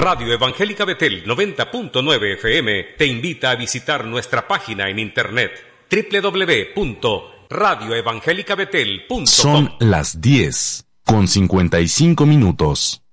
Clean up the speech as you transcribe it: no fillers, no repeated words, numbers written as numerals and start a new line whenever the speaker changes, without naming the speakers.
Radio Evangélica Betel 90.9 FM te invita a visitar nuestra página en internet www.radioevangelicabetel.com.
Son las 10:55.